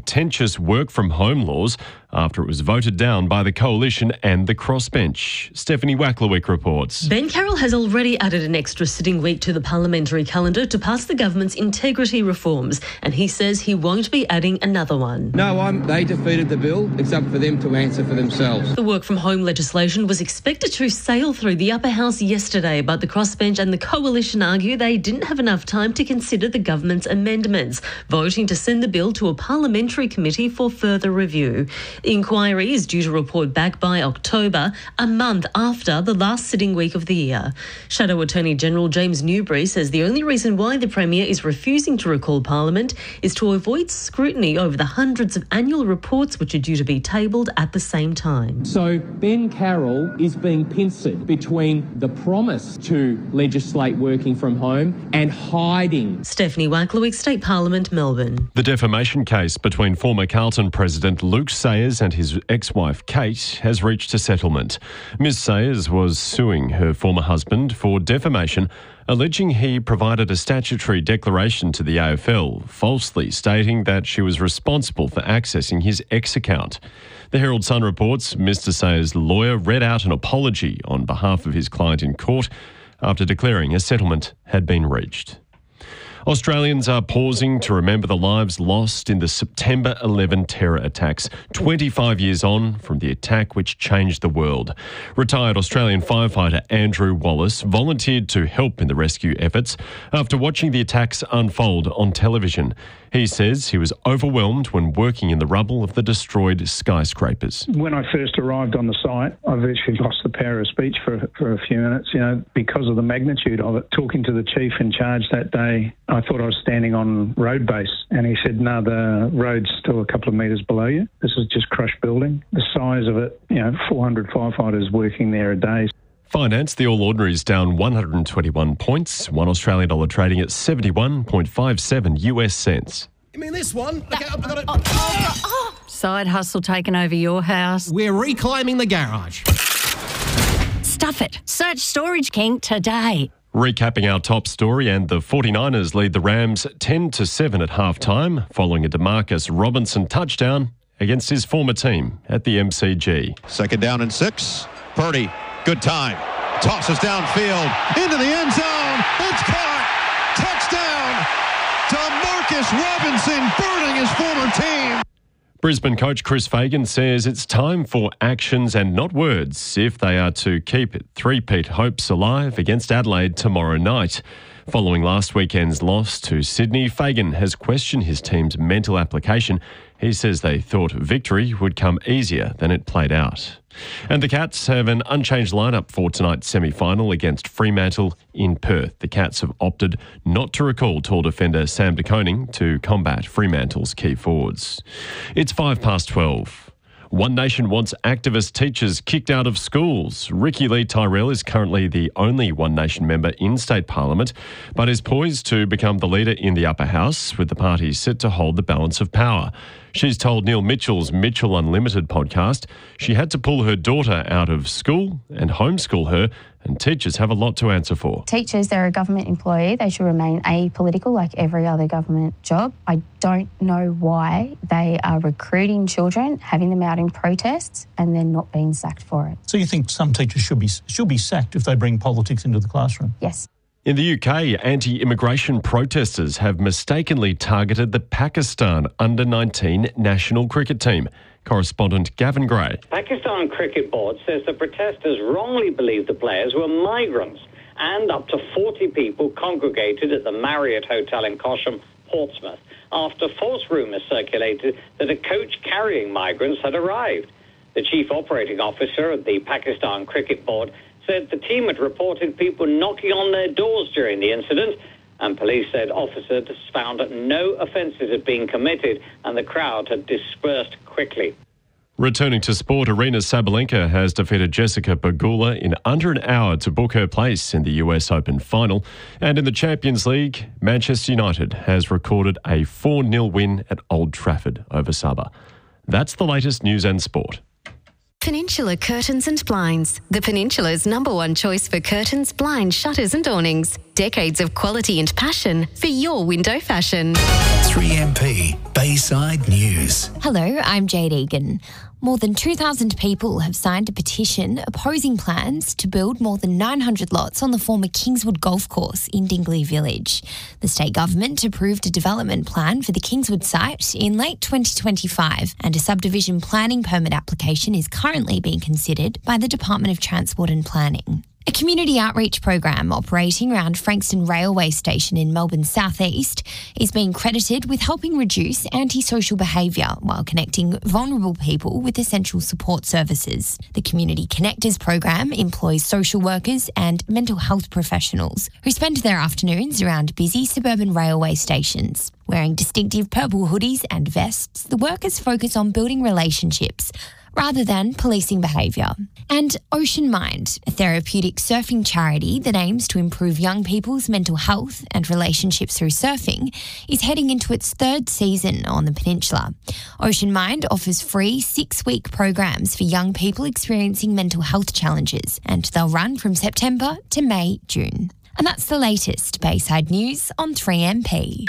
contentious work-from-home laws after it was voted down by the Coalition and the Crossbench. Stephanie Wacklewick reports. Ben Carroll has already added an extra sitting week to the parliamentary calendar to pass the government's integrity reforms, and he says he won't be adding another one. No, they defeated the bill. It's up for them to answer for themselves. The work-from-home legislation was expected to sail through the upper house yesterday, but the Crossbench and the Coalition argue they didn't have enough time to consider the government's amendments, voting to send the bill to a parliamentary committee for further review. The inquiry is due to report back by October, a month after the last sitting week of the year. Shadow Attorney General James Newbury says the only reason why the Premier is refusing to recall Parliament is to avoid scrutiny over the hundreds of annual reports which are due to be tabled at the same time. So Ben Carroll is being pincered between the promise to legislate working from home and hiding. Stephanie Wacklewick, State Parliament, Melbourne. The defamation case between former Carlton President Luke Sayers and his ex-wife Kate has reached a settlement. Ms Sayers was suing her former husband for defamation, alleging he provided a statutory declaration to the AFL, falsely stating that she was responsible for accessing his ex account. The Herald Sun reports Mr Sayers' lawyer read out an apology on behalf of his client in court after declaring a settlement had been reached. Australians are pausing to remember the lives lost in the September 11 terror attacks, 25 years on from the attack which changed the world. Retired Australian firefighter Andrew Wallace volunteered to help in the rescue efforts after watching the attacks unfold on television. He says he was overwhelmed when working in the rubble of the destroyed skyscrapers. When I first arrived on the site, I virtually lost the power of speech for a few minutes, because of the magnitude of it. Talking to the chief in charge that day, I thought I was standing on road base, and he said, no, the road's still a couple of metres below you. This is just crushed building. The size of it, 400 firefighters working there a day. Finance, the All Ordinaries down 121 points, $1 Australian dollar trading at 71.57 US cents. You mean this one? Okay, I've got it. Side hustle taking over your house. We're reclaiming the garage. Stuff it. Search Storage King today. Recapping our top story, and the 49ers lead the Rams 10-7 at halftime following a DeMarcus Robinson touchdown against his former team at the MCG. Second down and 6. Purdy, good time. Tosses downfield into the end zone. It's caught. Touchdown. DeMarcus Robinson burning his former team. Brisbane coach Chris Fagan says it's time for actions and not words if they are to keep three-peat hopes alive against Adelaide tomorrow night. Following last weekend's loss to Sydney, Fagan has questioned his team's mental application. He says they thought victory would come easier than it played out. And the Cats have an unchanged lineup for tonight's semi-final against Fremantle in Perth. The Cats have opted not to recall tall defender Sam De Koning to combat Fremantle's key forwards. It's 12:05. One Nation wants activist teachers kicked out of schools. Ricky Lee Tyrell is currently the only One Nation member in state parliament, but is poised to become the leader in the upper house, with the party set to hold the balance of power. She's told Neil Mitchell's Mitchell Unlimited podcast she had to pull her daughter out of school and homeschool her, and teachers have a lot to answer for. Teachers, they're a government employee. They should remain apolitical like every other government job. I don't know why they are recruiting children, having them out in protests, and then not being sacked for it. So you think some teachers should be sacked if they bring politics into the classroom? Yes. In the UK, anti-immigration protesters have mistakenly targeted the Pakistan under-19 national cricket team. Correspondent Gavin Gray. Pakistan Cricket Board says the protesters wrongly believed the players were migrants, and up to 40 people congregated at the Marriott Hotel in Cosham, Portsmouth, after false rumours circulated that a coach carrying migrants had arrived. The chief operating officer of the Pakistan Cricket Board said the team had reported people knocking on their doors during the incident, and police said officers found that no offences had been committed and the crowd had dispersed quickly. Returning to sport, Aryna Sabalenka has defeated Jessica Pegula in under an hour to book her place in the US Open final. And in the Champions League, Manchester United has recorded a 4-0 win at Old Trafford over Sabah. That's the latest news and sport. Peninsula Curtains and Blinds, the Peninsula's #1 choice for curtains, blinds, shutters and awnings. decades of quality and passion for your window fashion. 3MP Bayside News. Hello, I'm Jade Egan. More than 2,000 people have signed a petition opposing plans to build more than 900 lots on the former Kingswood Golf Course in Dingley Village. The state government approved a development plan for the Kingswood site in late 2025, and a subdivision planning permit application is currently being considered by the Department of Transport and Planning. A community outreach program operating around Frankston Railway Station in Melbourne's southeast is being credited with helping reduce antisocial behaviour while connecting vulnerable people with essential support services. The Community Connectors program employs social workers and mental health professionals who spend their afternoons around busy suburban railway stations. Wearing distinctive purple hoodies and vests, the workers focus on building relationships rather than policing behaviour. And Ocean Mind, a therapeutic surfing charity that aims to improve young people's mental health and relationships through surfing, is heading into its third season on the peninsula. Ocean Mind offers free 6-week programs for young people experiencing mental health challenges, and they'll run from September to May, June. And that's the latest Bayside News on 3MP.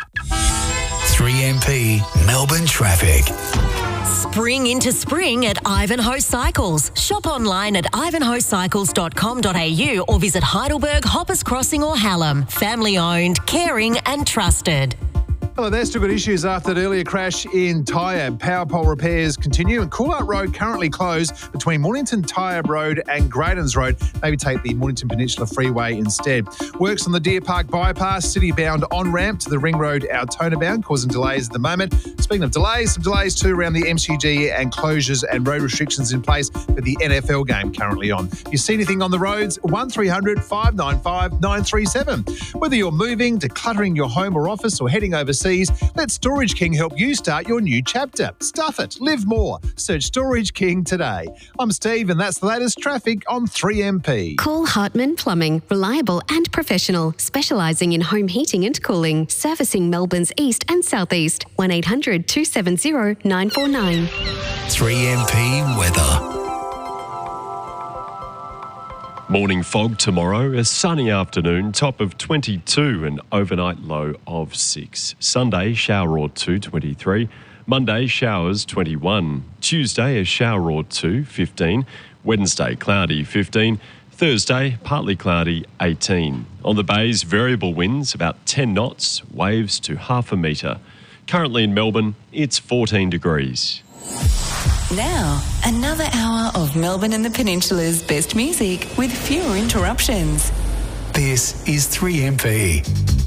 3MP Melbourne Traffic. Spring into spring at Ivanhoe Cycles. Shop online at ivanhoecycles.com.au or visit Heidelberg, Hoppers Crossing or Hallam. Family owned, caring and trusted. Hello there, still got issues after that earlier crash in Tyab. Power pole repairs continue and Coolout Road currently closed between Mornington Tyab Road and Graydons Road. Maybe take the Mornington Peninsula Freeway instead. Works on the Deer Park bypass, city-bound on-ramp to the Ring Road Altona bound, causing delays at the moment. Speaking of delays, some delays too around the MCG and closures and road restrictions in place for the NFL game currently on. If you see anything on the roads, 1300 595 937. Whether you're moving, decluttering your home or office or heading overseas, let Storage King help you start your new chapter. Stuff it, live more. Search Storage King today. I'm Steve and that's the latest traffic on 3MP. Call Hartman Plumbing, reliable and professional, specialising in home heating and cooling, servicing Melbourne's east and southeast. 1800 270 949. 3MP weather. Morning fog tomorrow, a sunny afternoon, top of 22 and overnight low of 6. Sunday, shower or 2, 23. Monday, showers 21. Tuesday, a shower or 2, 15. Wednesday, cloudy 15. Thursday, partly cloudy 18. On the bays, variable winds about 10 knots, waves to half a metre. Currently in Melbourne, it's 14 degrees. Now, another hour of Melbourne and the Peninsula's best music with fewer interruptions. This is 3MP.